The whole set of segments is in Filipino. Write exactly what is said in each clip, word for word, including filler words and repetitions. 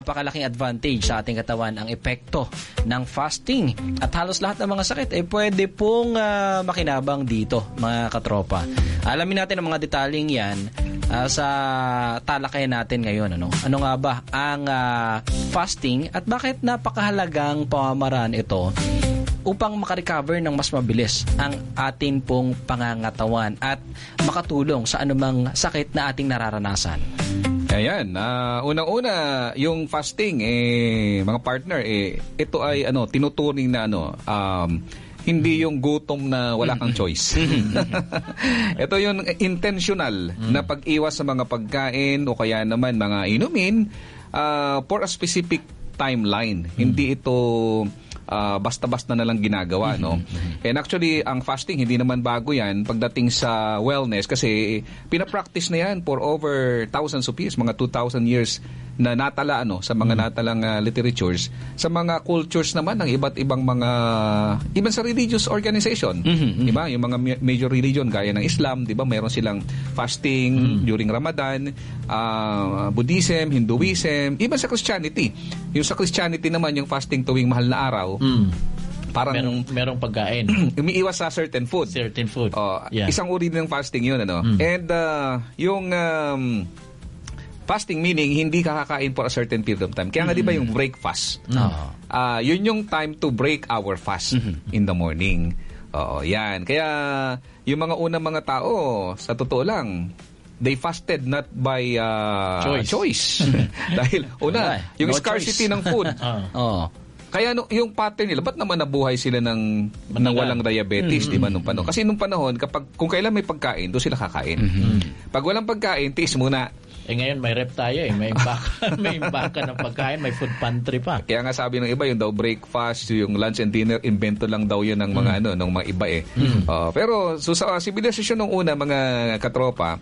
Napakalaking advantage sa ating katawan ang epekto ng fasting. At halos lahat ng mga sakit ay eh, pwede pong uh, makinabang dito, mga katropa. Alamin natin ang mga detaling yan uh, sa talakayan natin ngayon. Ano, ano nga ba ang uh, fasting at bakit napakahalagang pamamaraan ito upang makarecover ng mas mabilis ang ating pong pangangatawan at makatulong sa anumang sakit na ating nararanasan. Ayan, uh, unang-una, yung fasting, eh, mga partner, eh, ito ay ano, tinuturing na ano, um, hindi yung gutom na wala kang choice. Ito yung intentional na pag-iwas sa mga pagkain o kaya naman mga inumin uh, for a specific timeline. Hindi ito uh, basta-basta na lang ginagawa, no? And actually, ang fasting, hindi naman bago yan pagdating sa wellness kasi pinapractice na yan for over thousands of years, mga two thousand years na natala ano, sa mga natalang uh, literatures, sa mga cultures naman ng iba't ibang mga, even sa religious organization. Mm-hmm. Diba? Yung mga major religion, gaya ng Islam, diba? Mayroon silang fasting mm-hmm. during Ramadan, uh, Buddhism, Hinduism, even sa Christianity. Yung sa Christianity naman, yung fasting tuwing mahal na araw, mm. parang merong, merong pagkain. umiiwas sa certain food. Certain food. Uh, yeah. Isang uri ng fasting yun. Ano? Mm. And uh, yung um, fasting meaning, hindi ka kakain for a certain period of time. Kaya nga mm-hmm. di ba yung breakfast? Mm-hmm. Uh, yun yung time to break our fast mm-hmm. in the morning. Oo, yan. Kaya yung mga unang mga tao, sa totoo lang, they fasted not by uh, choice. choice. Dahil, una, yung no scarcity choice. ng food. uh. oh. Kaya no, yung pattern nila, ba't naman nabuhay sila ng, ng walang diabetes, mm-hmm. di ba, nung panahon? Kasi nung panahon, kapag, kung kailan may pagkain, doon sila kakain. Mm-hmm. Pag walang pagkain, tiis muna. Eh ngayon, may rep tayo eh. May imbaka, may imbaka ng pagkain, may food pantry pa. Kaya nga sabi ng iba, yung daw breakfast, yung lunch and dinner, invento lang daw yun ng mga, mm. ano, ng mga iba eh. Mm. Uh, pero, so, sa sibilisasyon nung una, mga katropa,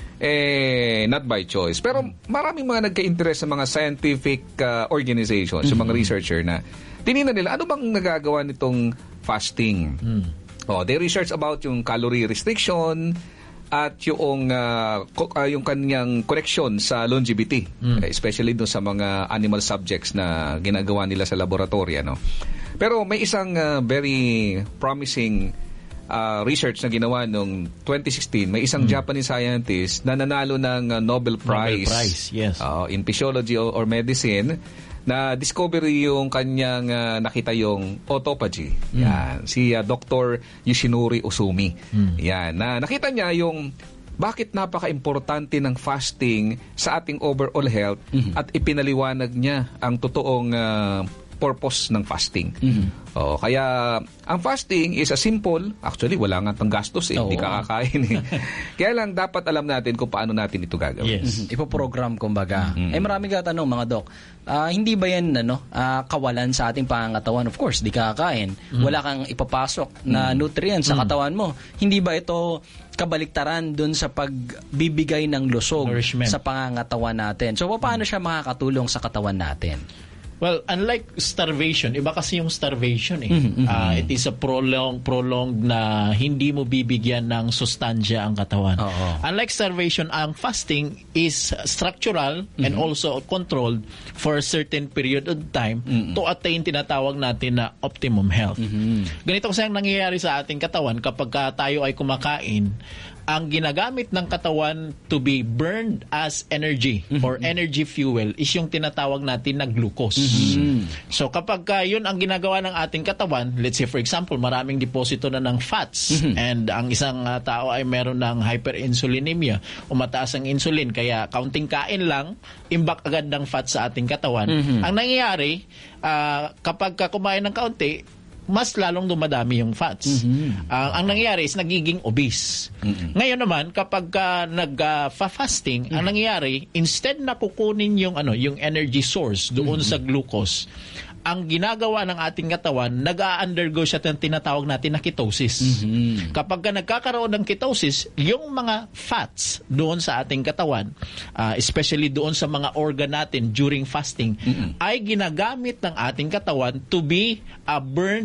eh, not by choice. Pero maraming mga nagka-interest sa mga scientific uh, organizations, mm-hmm. yung mga researcher na tinignan nila, ano bang nagagawa nitong fasting? Mm. Oh, they research about yung calorie restriction at yung uh, uh, yung kanyang connection sa longevity, mm. especially doon sa mga animal subjects na ginagawa nila sa laboratory, ano. Pero may isang uh, very promising Uh, research na ginawa noong twenty sixteen, may isang mm. Japanese scientist na nanalo ng uh, Nobel Prize, Nobel Prize yes. uh, in physiology or, or medicine, na discovery yung kanyang uh, nakita yung autophagy. Mm. Yan, si uh, Doctor Yoshinori Uzumi. Mm. Yan, na nakita niya yung bakit napaka-importante ng fasting sa ating overall health mm-hmm. at ipinaliwanag niya ang totoong uh, purpose ng fasting. Mm-hmm. Oh, kaya ang fasting is a simple, actually wala nga tang gastos eh, hindi ka kakain eh. Kaya lang dapat alam natin kung paano natin ito gagawin. Yes. Mm-hmm. Ipo-program kumbaga. Mm-hmm. Eh maraming katanong mga dok. Uh, hindi ba yan ano, uh, kawalan sa ating pangangatawan? Of course, di ka kakain. Mm-hmm. Wala kang ipapasok na mm-hmm. nutrients sa katawan mo. Hindi ba ito kabaliktaran dun sa pagbibigay ng lusog nourishment sa pangangatawan natin? So paano siya makakatulong sa katawan natin? Well, unlike starvation, iba kasi yung starvation eh. Mm-hmm. Uh, it is a prolonged, prolonged na hindi mo bibigyan ng sustansya ang katawan. Uh-oh. Unlike starvation, ang fasting is structural mm-hmm. and also controlled for a certain period of time mm-hmm. to attain tinatawag natin na optimum health. Mm-hmm. Ganito kasi ang nangyayari sa ating katawan kapag tayo ay kumakain, ang ginagamit ng katawan to be burned as energy mm-hmm. or energy fuel is yung tinatawag natin na glucose. Mm-hmm. So kapag uh, yun ang ginagawa ng ating katawan, let's say for example, maraming deposito na ng fats mm-hmm. and ang isang uh, tao ay meron ng hyperinsulinemia o mataas ang insulin, kaya kaunting kain lang, imbak agad ng fats sa ating katawan. Mm-hmm. Ang nangyayari, uh, kapag ka kumain ng kaunti, mas lalong dumadami yung fats. Mm-hmm. Uh, ang nangyayari is nagiging obese. Mm-hmm. Ngayon naman, kapag uh, nag-fasting, uh, mm-hmm. ang nangyayari, instead na kukunin yung, ano, yung energy source doon mm-hmm. sa glucose, ang ginagawa ng ating katawan, nag-a-undergo siya ng tinatawag natin na ketosis. Mm-hmm. Kapag ka nagkakaroon ng ketosis, yung mga fats doon sa ating katawan, uh, especially doon sa mga organ natin during fasting, mm-hmm. ay ginagamit ng ating katawan to be uh, burned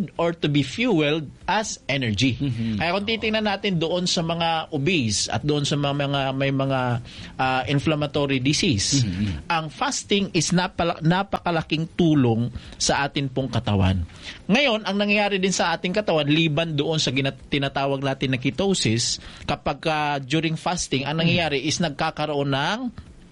burned or to be fueled as energy. Mm-hmm. Kaya kung titingnan natin doon sa mga obese at doon sa mga, mga may mga uh, inflammatory disease, mm-hmm. ang fasting is napala, napakalaking tulong sa atin pong katawan. Ngayon, ang nangyayari din sa ating katawan, liban doon sa ginat- tinatawag natin na ketosis, kapag uh, during fasting, ang nangyayari mm-hmm. is nagkakaroon ng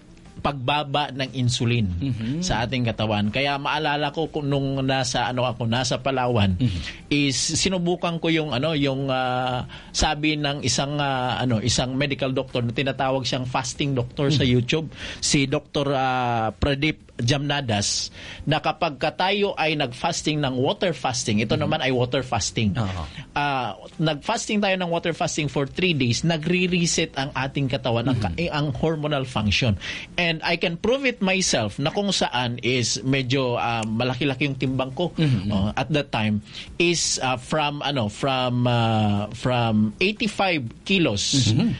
pagbaba ng insulin mm-hmm. sa ating katawan. Kaya maalala ko kung nung nasa ano ako nasa Palawan mm-hmm. is sinubukan ko yung ano yung uh, sabi ng isang uh, ano isang medical doctor na tinatawag siyang fasting doctor mm-hmm. sa YouTube, si Doctor uh, Pradeep Jamnadas, na kapag tayo ay nag-fasting ng water fasting, ito mm-hmm. naman ay water fasting. Uh-huh. Uh, nag-fasting tayo ng water fasting for three days, nagre-reset ang ating katawan, mm-hmm. ang, ang hormonal function. And I can prove it myself na kung saan is medyo uh, malaki-laki yung timbang ko mm-hmm. uh, at that time is uh, from ano from uh, from eighty-five kilos mm-hmm.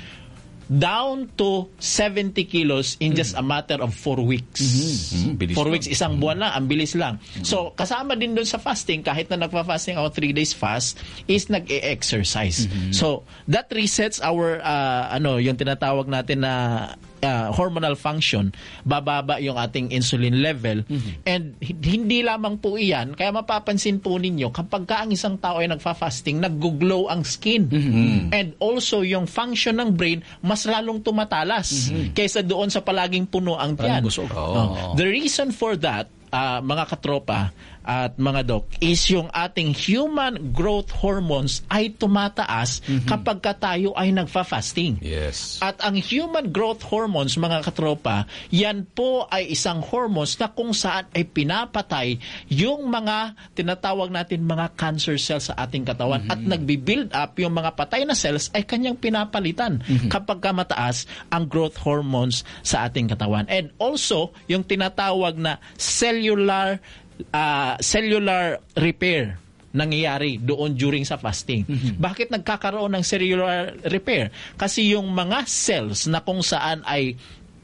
down to seventy kilos in just mm-hmm. a matter of four weeks. Mm-hmm. Four weeks, isang buwan lang, ang bilis lang. Mm-hmm. So, kasama din doon sa fasting, kahit na nagpa-fasting ako three days fast, is nag-e-exercise. Mm-hmm. So, that resets our, uh, ano, yung tinatawag natin na uh, hormonal function, bababa yung ating insulin level. Mm-hmm. And hindi lamang po iyan, kaya mapapansin po ninyo, kapag ka ang isang tao ay nagfa-fasting, nag-glow ang skin. Mm-hmm. And also, yung function ng brain, mas lalong tumatalas mm-hmm. kaysa doon sa palaging puno ang tiyan. Oh. The reason for that, uh, mga katropa at mga doc, is yung ating human growth hormones ay tumataas mm-hmm. kapag ka tayo ay nagfa-fasting. Yes. At ang human growth hormones, mga katropa, yan po ay isang hormones na kung saan ay pinapatay yung mga tinatawag natin mga cancer cells sa ating katawan mm-hmm. at nagbi-build up yung mga patay na cells ay kanyang pinapalitan mm-hmm. kapag ka mataas ang growth hormones sa ating katawan. And also, yung tinatawag na cellular Uh, cellular repair nangyayari doon during sa fasting. Mm-hmm. Bakit nagkakaroon ng cellular repair? Kasi yung mga cells na kung saan ay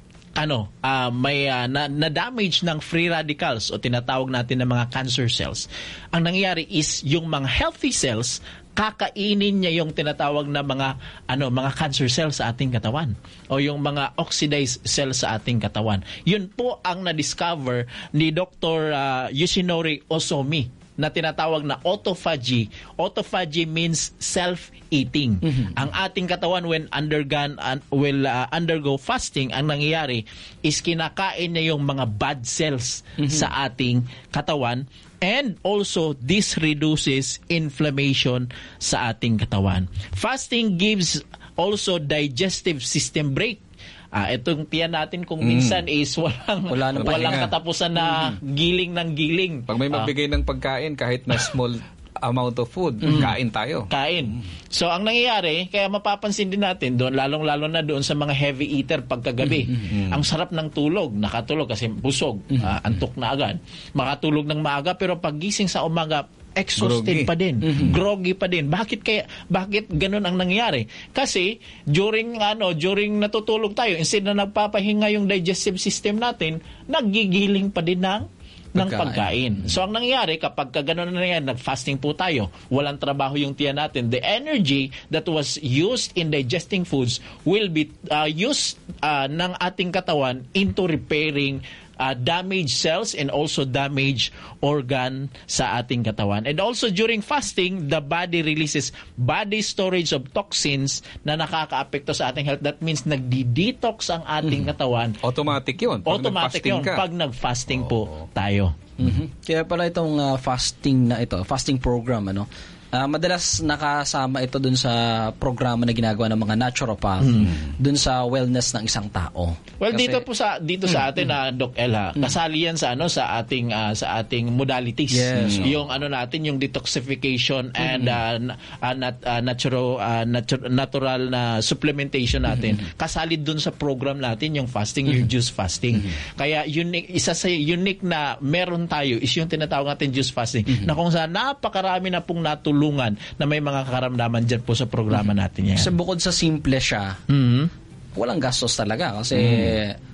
ano, uh, may uh, na, na damage ng free radicals o tinatawag natin na mga cancer cells. Ang nangyayari is yung mga healthy cells kakainin niya yung tinatawag na mga ano mga cancer cells sa ating katawan o yung mga oxidized cells sa ating katawan. Yun po ang na-discover ni Doctor Uh, Yoshinori Ozomi na tinatawag na autophagy. Autophagy means self-eating. Mm-hmm. Ang ating katawan when undergone uh, will uh, undergo fasting, ang nangyayari is kinakain niya yung mga bad cells mm-hmm. sa ating katawan. And also, this reduces inflammation sa ating katawan. Fasting gives also digestive system break. Ah, itong tiyan natin kung minsan mm. is walang Wala walang katapusan na mm-hmm. giling ng giling. Pag may magbigay uh, ng pagkain kahit na small amount of food, mm. kain tayo. Kain. So, ang nangyayari, kaya mapapansin din natin doon, lalong-lalo na doon sa mga heavy eater pagkagabi. Mm-hmm. Ang sarap ng tulog, nakatulog kasi busog, mm-hmm. uh, antok na agad. Makatulog ng maaga, pero paggising sa umaga, exhausted Groggy. pa din. Mm-hmm. Groggy pa din. Bakit kaya bakit ganun ang nangyayari? Kasi during ano, during natutulog tayo, instead na nagpapahinga yung digestive system natin, nagigiling pa din ng ng pagkain. pagkain. So, ang nangyayari, kapag gano'n na yan, nag-fasting po tayo, walang trabaho yung tiyan natin, the energy that was used in digesting foods will be uh, used uh, ng ating katawan into repairing Uh, damaged cells and also damaged organ sa ating katawan. And also during fasting, the body releases body storage of toxins na nakakaapekto sa ating health. That means nagdi-detox ang ating katawan. Automatic yun. Pag Automatic yun ka. pag nag-fasting oh. po tayo. Mm-hmm. Kaya pala itong uh, fasting na ito, fasting program, ano, Uh, madalas nakasama ito dun sa programa na ginagawa ng mga naturopath mm. dun sa wellness ng isang tao. Well, kasi, dito po sa dito sa atin na mm. uh, Doc Ella, mm. kasali yan sa ano sa ating uh, sa ating modalities. Yes. Yung ano natin yung detoxification and uh, uh, nat, uh, natural uh, natu- natural na supplementation natin. Mm-hmm. Kasali dun sa program natin yung fasting, mm-hmm. yung juice fasting. Mm-hmm. Kaya unique isa sa unique na meron tayo is yung tinatawag natin juice fasting mm-hmm. na kung saan napakarami na pong natulungan na may mga karamdaman dyan po sa programa natin yan. Sa bukod sa simple siya, mm-hmm. walang gastos talaga kasi mm-hmm.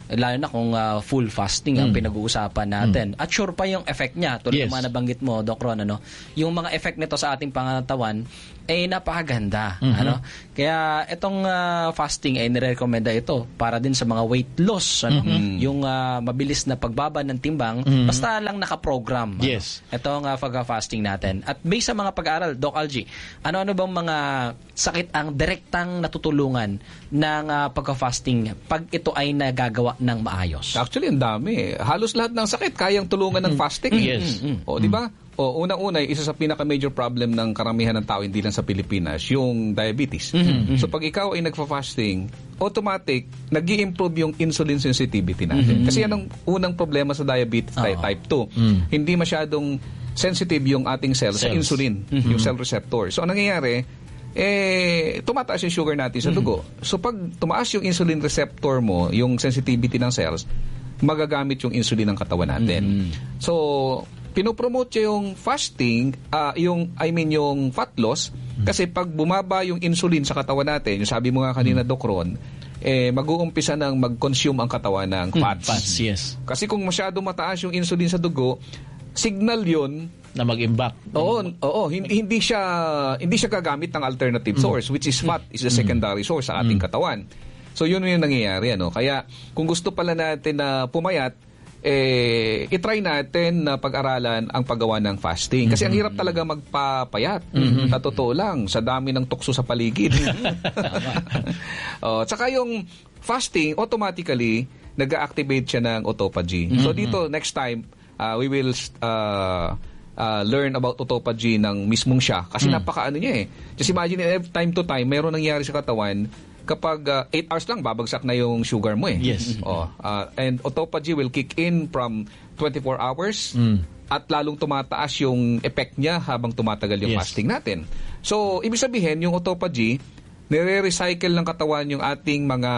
lalo na kung uh, full fasting ang Mm. pinag-uusapan natin. Mm. At sure pa yung effect niya, tulad Yes. ng mga nabanggit mo, Doc Ron, ano, yung mga effect nito sa ating pangangatawan ay napakaganda. Mhm. Ano? Kaya itong uh, fasting ay nirekomenda ito para din sa mga weight loss. Ano? Mhm. Yung uh, mabilis na pagbaba ng timbang, Mhm. basta lang nakaprogram. Ano? Yes. Itong uh, pag-fasting natin. At based sa mga pag-aaral, Doc Algie, ano-ano bang mga sakit ang direktang natutulungan ng uh, pag-fasting pag ito ay nagagawa ng maayos? Actually, ang dami. Halos lahat ng sakit kayang tulungan ng fasting. Yes. O, di ba? O, unang-una, isa sa pinaka-major problem ng karamihan ng tao, hindi lang sa Pilipinas, yung diabetes. So, pag ikaw ay nagfa-fasting, automatic, nag-i-improve yung insulin sensitivity natin. Kasi yan ang unang problema sa diabetes Oo. type two. Mm. Hindi masyadong sensitive yung ating cells, sa Cells. insulin, yung cell receptor. So, ang nangyayari, eh, tumataas yung sugar natin sa dugo. So, pag tumaas yung insulin receptor mo, yung sensitivity ng cells, magagamit yung insulin ng katawan natin. So, pinopromote siya yung fasting, ah, yung, I mean, yung fat loss, kasi pag bumaba yung insulin sa katawan natin, yung sabi mo nga kanina, Doc Ron, eh, mag-uumpisa ng mag-consume ang katawan ng fats. Fats, yes. Kasi kung masyado mataas yung insulin sa dugo, signal yun Na mag-imbak. Oo, oo, hindi, hindi siya hindi siya gagamit ng alternative source, which is fat is the secondary source sa ating katawan. So yun yung nangyayari, ano. Kaya kung gusto pala natin na pumayat, eh i-try natin na pag-aralan ang paggawa ng fasting. Kasi ang hirap talaga magpapayat. Sa totoo lang, sa dami ng tukso sa paligid. Oh, tsaka yung fasting automatically nag-activate siya ng autophagy. So dito next time uh, we will uh, uh, learn about autophagy ng mismong siya. Kasi mm. napaka-ano niya eh. Just imagine, every time to time, meron nangyari sa katawan, kapag uh, eight hours lang, babagsak na yung sugar mo eh. Yes. Oh, uh, and autophagy will kick in from twenty-four hours Mm. at lalong tumataas yung effect niya habang tumatagal yung Yes. fasting natin. So, ibig sabihin, yung autophagy, nire-recycle ng katawan yung ating mga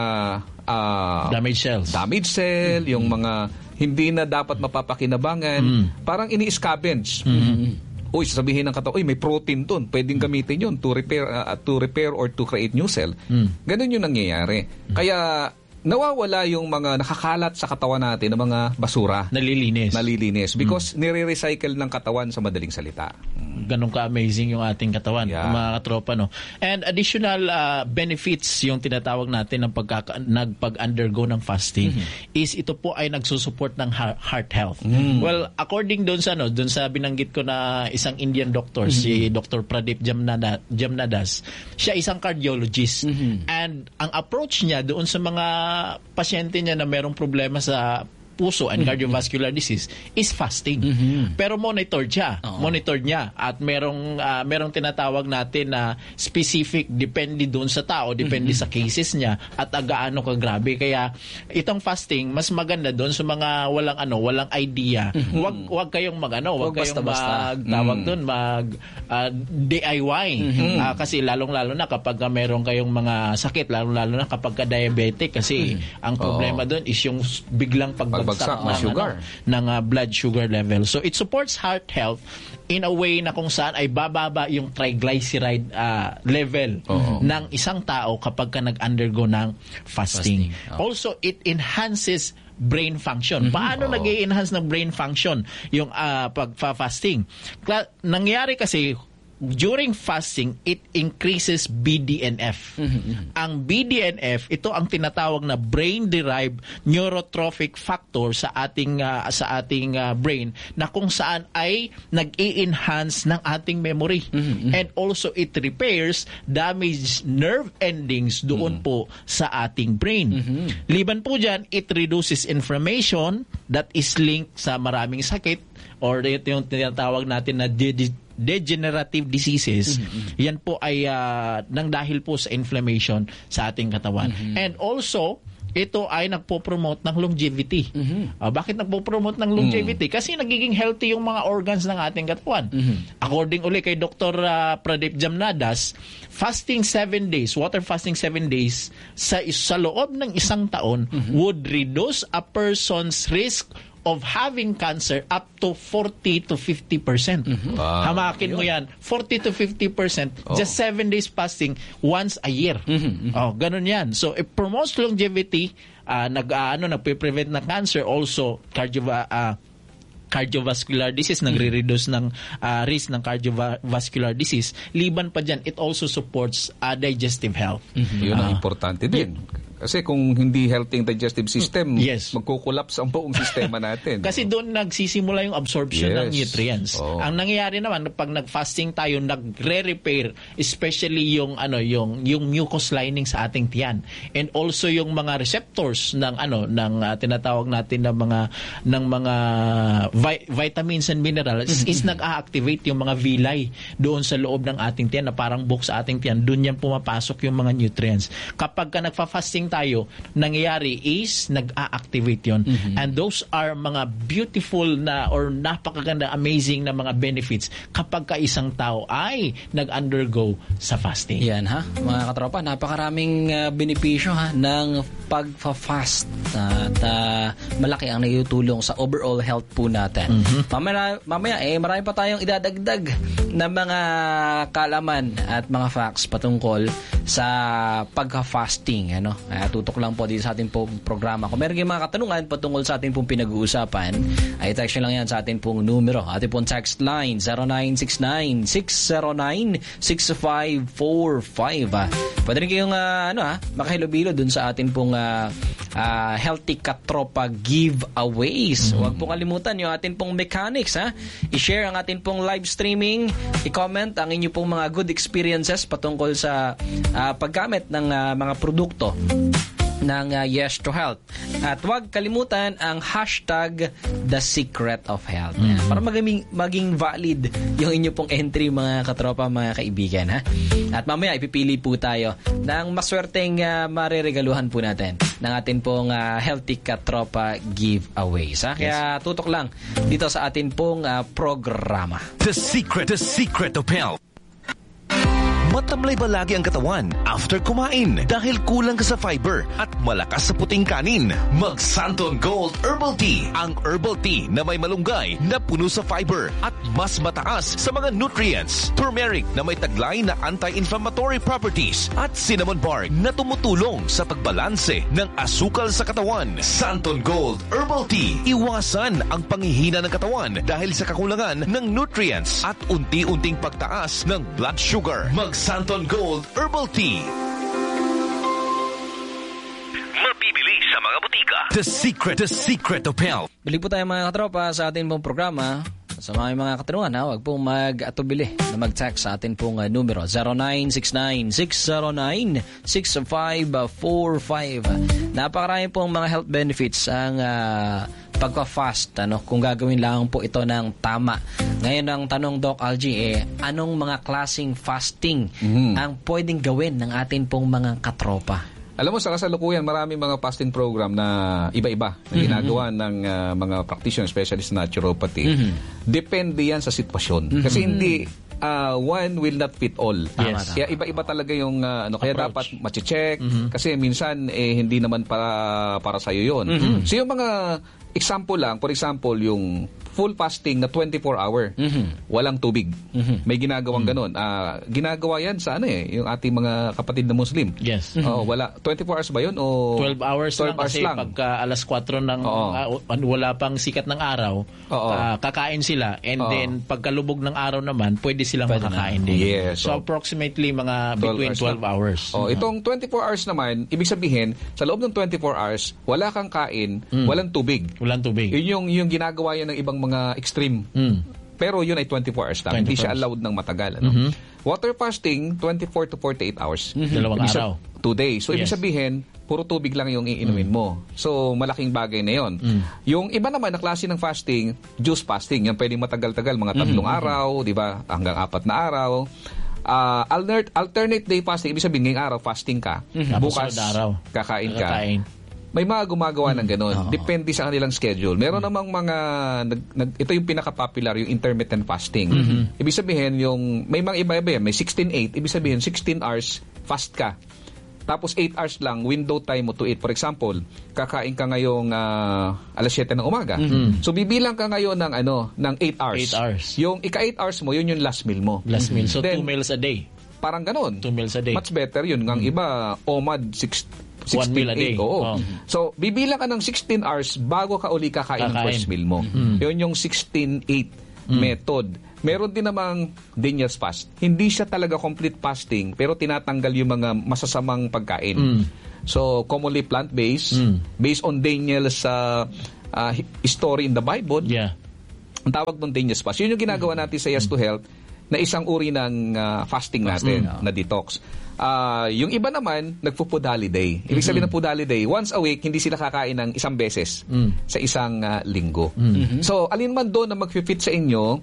uh, Damaged cells. damage cell, yung mga hindi na dapat mapapakinabangan, Mm. parang ini-scavenge. Mm-hmm. Uy, sasabihin ng katawan, uy, may protein doon, pwedeng gamitin yun to repair uh, to repair or to create new cell. Mm. Ganun yung nangyayari. Kaya nawawala yung mga nakakalat sa katawan natin ng mga basura. Nalilinis. Nalilinis because nire-recycle ng katawan sa madaling salita. Ganun ka-amazing yung ating katawan, Yeah. mga katropa, no? And additional uh, benefits yung tinatawag natin ng pagkaka- nagpag-undergo ng fasting is ito po ay nagsusupport ng ha- heart health. Well, according doon sa, no, doon sa binanggit ko na isang Indian doctor, si Doctor Pradip Jamnada, Jamnadas, siya isang cardiologist. And ang approach niya doon sa mga pasyente niya na merong problema sa puso and cardiovascular disease is fasting. Pero monitor siya. Oo. Monitor niya at merong ah, merong tinatawag natin na specific depende doon sa tao, depende sa cases niya at agaano ka grabe. Kaya itong fasting mas maganda doon sa mga walang ano, walang idea. Wag wag kayong magano, wag Wag kayong basta-basta. magtawag doon mag ah, D I Y. Ah, kasi lalong-lalo na kapag ka meron kayong mga sakit, lalong-lalo na kapag ka diabetic kasi ang problema doon is yung s- biglang pagbagsak Pagbagsak ng ng, sugar. ano, ng ah, blood sugar level. So it supports heart health in a way na kung saan ay bababa yung triglyceride ah, level Oo. ng isang tao kapag ka nag-undergo ng fasting. Fasting, oo. Also, it enhances brain function. Paano Oo. nag-i-enhance ng brain function yung ah, pag-fasting? Kla- nangyari kasi during fasting, it increases B D N F. Ang B D N F, ito ang tinatawag na brain-derived neurotrophic factor sa ating ah, sa ating ah, brain na kung saan ay nag-i-enhance ng ating memory. And also it repairs damaged nerve endings doon po sa ating brain. Liban po dyan, it reduces inflammation that is linked sa maraming sakit or ito yung tinatawag natin na de- degenerative diseases. Yan po ay ah, nang dahil po sa inflammation sa ating katawan. And also, ito ay nagpo-promote ng longevity. Ah, bakit nagpo-promote ng longevity? Kasi nagiging healthy yung mga organs ng ating katawan. According uli kay Doctor ah, Pradip Jamnadas, fasting seven days, water fasting seven days, sa, sa loob ng isang taon would reduce a person's risk of having cancer up to forty to fifty percent. Mm-hmm. Wow. Hamakin mo yan, forty to fifty percent, Oh. just seven days fasting once a year. Mm-hmm. Oh, ganun yan. So, it promotes longevity, uh, nag, uh, ano, nagpe-prevent ng cancer, also cardio, uh, cardiovascular disease, nagre-reduce ng uh, risk ng cardiovascular disease. Liban pa dyan, it also supports uh, digestive health. Yun ang Ah. importante din. Kasi kung hindi healthy ang digestive system, Yes. magkukulaps ang buong sistema natin. Kasi doon nagsisimula yung absorption Yes. ng nutrients. Oo. Ang nangyayari naman pag nag-fasting tayo, nagre-repair especially yung ano yung yung mucous lining sa ating tiyan, and also yung mga receptors ng ano ng uh, tinatawag natin ng mga ng mga vi- vitamins and minerals is nag-a-activate yung mga villi doon sa loob ng ating tiyan na parang book sa ating tiyan. Doon yan pumapasok yung mga nutrients. Kapag ka nagfa-fasting tayo, nangyayari is nag-a-activate yun. Mm-hmm. And those are mga beautiful na or napakaganda, amazing na mga benefits kapag ka isang tao ay nag-undergo sa fasting. Yan ha, mga katropa, napakaraming uh, benepisyo ha ng pagfa-fast at uh, malaki ang nagtutulong sa overall health po natin. Mm-hmm. Mamaya, mamaya eh marami pa tayong idadagdag na mga kaalaman at mga facts patungkol sa pagka-fasting, ano. Uh, tutok lang po dito sa ating pong programa. Kung meron kayong mga katanungan patungkol sa ating pong pinag-uusapan, ay text nyo lang yan sa ating pong numero. Ating pong text line zero nine six nine, six zero nine, six five four five. Ah. Pwede rin kayong uh, ano, ha, makahilobilo dun sa ating pong uh, uh, Healthy Katropa giveaways. Mm-hmm. Huwag pong kalimutan yung ating pong mechanics. Ha? I-share ang ating pong live streaming. I-comment ang inyo pong mga good experiences patungkol sa uh, paggamit ng uh, mga produkto ng uh, Yes to Health. At huwag kalimutan ang hashtag The Secret of Health. Mm-hmm. Yan, para maging, maging valid yung inyo pong entry, mga katropa, mga kaibigan. Ha? At mamaya ipipili po tayo ng maswerteng uh, mariregaluhan po natin ng atin pong uh, Healthy Katropa giveaways. Ha? Kaya tutok lang dito sa atin pong uh, programa. The Secret, The Secret of Health. Matamlay ba lagi ang katawan after kumain dahil kulang ka sa fiber at malakas sa puting kanin? Mag Santon Gold Herbal Tea. Ang herbal tea na may malunggay na puno sa fiber at mas mataas sa mga nutrients. Turmeric na may taglay na anti-inflammatory properties at cinnamon bark na tumutulong sa pagbalanse ng asukal sa katawan. Santon Gold Herbal Tea. Iwasan ang panghihina ng katawan dahil sa kakulangan ng nutrients at unti-unting pagtaas ng blood sugar. Mag Santon Gold Herbal Tea. Mabibili sa mga butika. The Secret, The Secret of Health. Balik po tayo, mga katropa, sa ating pong programa. Sa mga mga katanungan, ha, huwag pong mag-atubili na mag-text sa ating pong uh, numero zero nine six nine, six zero nine, six five four five. Napakarami pong mga health benefits ang uh, pagka-fast, ano, kung gagawin lang po ito ng tama. Ngayon ang tanong, Doc Algie, eh, anong mga klaseng fasting mm-hmm. ang pwedeng gawin ng atin pong mga katropa? Alam mo, sa kasalukuyan, marami mga fasting program na iba-iba na ginagawa mm-hmm. ng uh, mga practitioners, specialist sa naturopathy. Mm-hmm. Depende yan sa sitwasyon. Mm-hmm. Kasi hindi, uh, one will not fit all. Yes. Kaya iba-iba talaga yung, uh, ano, kaya dapat mache-check. Mm-hmm. Kasi minsan, eh, hindi naman para, para sa'yo yun. Mm-hmm. So yung mga example lang, for example, yung full fasting na twenty-four hour. Mm-hmm. Walang tubig. Mm-hmm. May ginagawang mm-hmm. ganun. Uh, ginagawa yan sa ano eh, yung ating mga kapatid na Muslim. Yes. Mm-hmm. Oh, wala. twenty-four hours ba yun? O twelve hours twelve lang hours kasi lang. pagka alas kwatro ng uh, wala pang sikat ng araw, uh, kakain sila, and Oo. then pagkalubog ng araw naman, pwede silang pwede makakain na. din. Yes. So, so approximately mga between twelve hours. Oh, itong twenty-four hours naman, ibig sabihin, sa loob ng twenty-four hours, wala kang kain, mm. walang tubig. Walang tubig. Yun yung, yung ginagawa yan ng ibang mga extreme. Mm. Pero yun ay twenty-four hours lang. Hindi siya allowed ng matagal. Ano? Mm-hmm. Water fasting, twenty-four to forty-eight hours. Mm-hmm. Dalawang ibig araw. Two days. So, yes. ibig sabihin, puro tubig lang yung iinumin mm. mo. So, malaking bagay na yun. Mm. Yung iba naman na klase ng fasting, juice fasting. Yan pwedeng matagal-tagal, mga tatlong mm-hmm. araw, di ba? Hanggang apat na araw. Uh, alternate, alternate day fasting, ibig sabihin, ngayong araw, fasting ka. Mm-hmm. Bukas, araw. kakain ka. Kakain. May mga gumagawa ng gano'n. Mm. Depende sa kanilang schedule. Meron mm. namang mga, nag, nag, ito yung pinaka-popular, yung intermittent fasting. Mm-hmm. Ibig sabihin, yung, may mga iba-iba yan. May sixteen eight, ibig sabihin, sixteen hours fast ka. tapos eight hours lang, window time mo to eat. For example, kakain ka ngayong uh, alas siyete ng umaga. Mm-hmm. So, bibilang ka ngayon ng, ano, ng eight hours. eight hours. Yung ika-eight hours mo, yun yung last meal mo. Last meal. So, Then, two meals a day. Parang ganon. Two meals a day. Much better yun. Ng iba, O M A D, six, One meal a day. eight, oo. Oh. So, bibilang ka ng sixteen hours bago ka uli kakain, ng Kakain. first meal mo. Mm. Yun yung sixteen eight method. Meron din namang Daniel's fast. Hindi siya talaga complete fasting, pero tinatanggal yung mga masasamang pagkain. Mm. So, commonly plant-based, Mm. based on Daniel's uh, uh, story in the Bible. Yeah. Ang tawag ng Daniel's fast. Yun yung ginagawa natin sa Yes to Health, na isang uri ng uh, fasting natin, Mm. na detox. Uh, yung iba naman, nagpo-food holiday. Ibig sabihin ng food holiday, once a week, hindi sila kakain ng isang beses Mm. sa isang uh, linggo. Mm-hmm. So, alin man doon na mag-fit sa inyo,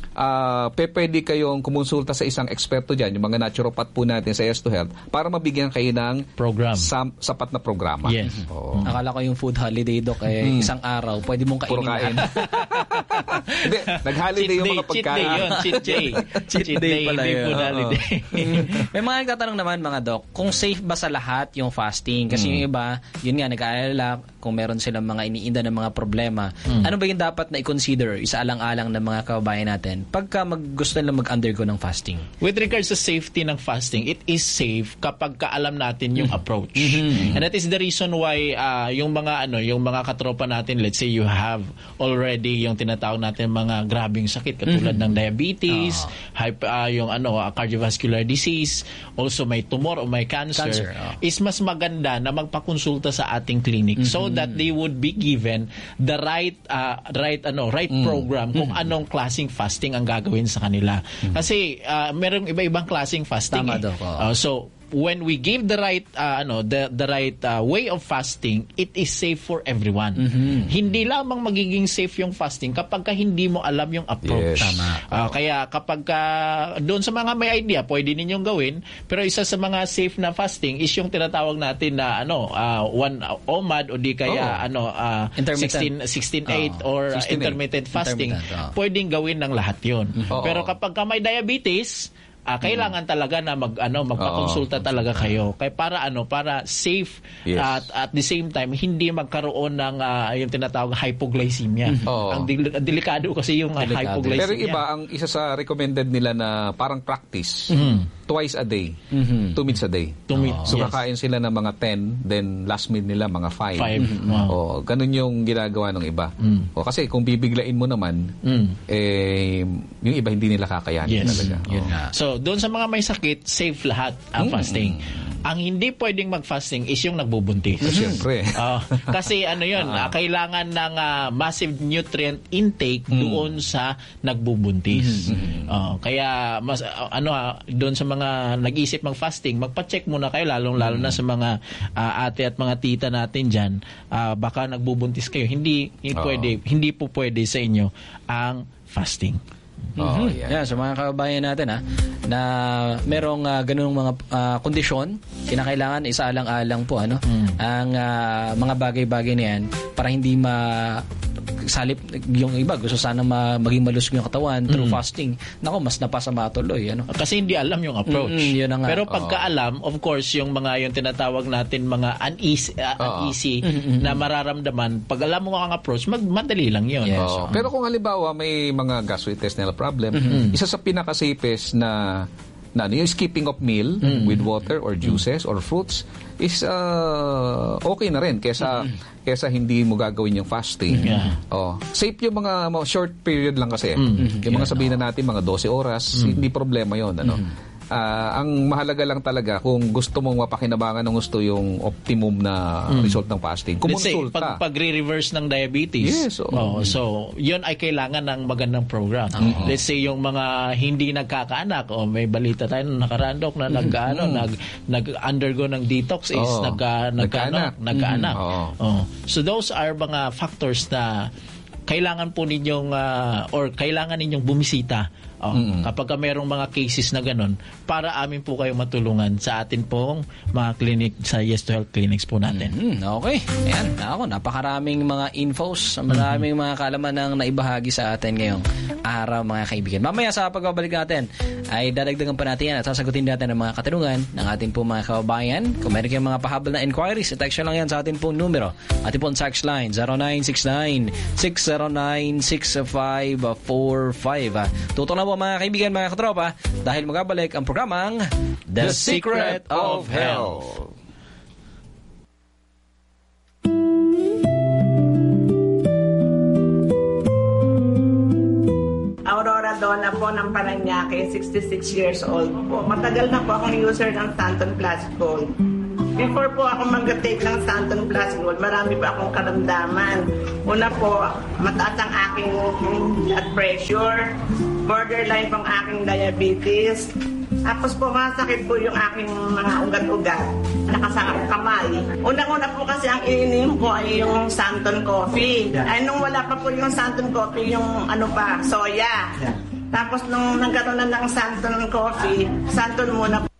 uh, pe, pwede kayong kumonsulta sa isang eksperto dyan, yung mga naturopath po natin sa Yes to Health, para mabigyan kayo ng Program. sam, sapat na programa. Yes. Oo. Akala ko yung food holiday, Doc, eh, isang araw, pwede mong kainin Puro kain. lahat. Hindi, nag-holiday yung mga Cheat day pagkain. yun. Cheat day. Cheat day pala hindi yun. food Oo. holiday. May mga nagtatanong naman, mga Doc, kung safe ba sa lahat yung fasting? Kasi yung iba, yun nga, nag-aalala kung meron silang mga iniinda ng mga problema. Ano ba yung dapat na i-consider, isaalang-alang ng mga kababayan natin, pagka mag, gusto nila mag-undergo ng fasting? With regards to safety ng fasting, it is safe kapag kaalam natin yung approach. And that is the reason why uh, yung mga ano, yung mga katropa natin, let's say you have already yung tinatawag natin mga grabing sakit katulad ng diabetes, hype, uh, yung ano, uh, cardiovascular disease, also may tumor o may cancer, Cancer, oh. is mas maganda na magpakonsulta sa ating clinic so that they would be given the right uh, right ano, right program kung anong klaseng fasting ang gagawin sa kanila. Kasi uh, merong iba-ibang klaseng fasting. Tama, eh. Doc, oo. Uh, so when we give the right uh, ano the the right uh, way of fasting, it is safe for everyone. Hindi lamang magiging safe yung fasting kapag ka hindi mo alam yung approach. Yes. Tama. Uh, kaya kapag ka, doon sa mga may idea, pwede ninyong gawin, pero isa sa mga safe na fasting is yung tinatawag natin na ano uh, one uh, O M A D o di kaya Oh. ano uh, Intermittent. sixteen eight Oh. or uh, sixteen eight. intermittent fasting. Intermittent, oh. Pwedeng gawin ng lahat 'yon. Oo. Pero kapag ka may diabetes, Ah, kailangan talaga na mag ano magpakonsulta talaga kayo kay para ano para safe Yes. at at the same time hindi magkaroon ng ah, yung tinatawag hypoglycemia. Oo. Ang dil- delikado kasi yung ah, Delikado. hypoglycemia. Pero yung iba, ang isa sa recommended nila na parang practice, twice a day, two meals a day. Two meals, So yes. kakain sila ng mga ten, then last meal nila mga five. Five, wow. O, ganun yung ginagawa ng iba. O, kasi kung bibiglain mo naman, Mm. eh, yung iba hindi nila kakayanin Yes. talaga. Yun Oo. nga. So, doon sa mga may sakit, safe lahat ang fasting. Ang hindi pwedeng mag-fasting is yung nagbubuntis. Siyempre. Ah, kasi ano yun, ah, kailangan ng ah, massive nutrient intake doon sa nagbubuntis. Ah, kaya mas ah, ano ah, doon sa mga nag-isip mag-fasting, magpa-check muna kayo lalong-lalo na sa mga ah, ate at mga tita natin diyan. Ah, baka nagbubuntis kayo. Hindi, hindi Oo. pwede, hindi po pwede sa inyo ang fasting. Oo, Mhm. yan. Yan, sa mga kababayan natin ha, na merong uh, ganung mga ah, kondisyon, kinakailangan isaalang-alang po ano, ang ah, mga bagay-bagay na yan para hindi ma salip yung iba gusto sana ma, maging malusog yung katawan through fasting. Nako, mas napasama tuloy ano. Kasi hindi alam yung approach. Mm, yun na nga. Pero pagka alam, of course, yung mga yung tinatawag natin mga uneasy, uh, Oo. uneasy na mararamdaman, pag alam mo ang approach, mag madali lang yun. Yes. Oo. Pero kung halimbawa may mga gastrointestinal problem, isa sa pinaka-safest na na ano, yung skipping of meal with water or juices or fruits is uh, okay na rin kesa kesa hindi mo gagawin yung fasting. Yeah. Oh, safe yung mga, mga short period lang kasi. Yung mga sabihin na natin mga twelve oras, hindi problema 'yon, ano. Ah, ang mahalaga lang talaga kung gusto mong mapakinabangan ng gusto yung optimum na result ng fasting. Let's say, Kumonsulta. pag, pag-reverse ng diabetes, Yes, oo. oh, so, yun ay kailangan ng magandang program. Let's say, yung mga hindi nagkakaanak, o may balita tayo nung nakaraan, Dok, na nag, ano, nag, nag-undergo ng detox is Oo. nagka, nagka, Nagkaanak. ano, nagkaanak. Oo. Oh. So, those are mga factors na kailangan po ninyong uh, or kailangan ninyong bumisita oh, mm-hmm. kapag ka mayroong mga cases na ganun para amin po kayo matulungan sa atin pong mga clinic sa Yes to Health clinics po natin. Mm-hmm. Okay. Ayan. Ako, napakaraming mga infos, maraming mm-hmm. mga kaalaman ang naibahagi sa atin ngayong araw, mga kaibigan. Mamaya sa pagbabalik natin ay dadagdagan pa natin yan at sasagutin natin ang mga katanungan ng ating pong mga kababayan. Kung meron kayong mga pahabol na inquiries, text lang yan sa ating pong numero. Ating pong text line zero nine six nine, six zero nine, six five four five. Tutok na po mga kaibigan, mga katropa, dahil magabalik ang programang The, The Secret, Secret of Health. Aurora Donna po ng Paranaque, sixty-six years old po. Matagal na po akong user ng Santon Plus Gold. Before po ako mag-take ng Santon Plus Gold, marami pa akong karamdaman. Una po, mataas ang aking blood pressure, borderline pang aking diabetes. Tapos po, masakit po yung aking mga ugat-ugat, nakasakit kamay. Unang-una po kasi ang iniinom ko ay yung Santon Coffee. Ay nung wala pa po yung Santon Coffee, yung ano pa, soya. Tapos nung nagkaroon na ng Santon Coffee, Santon muna po.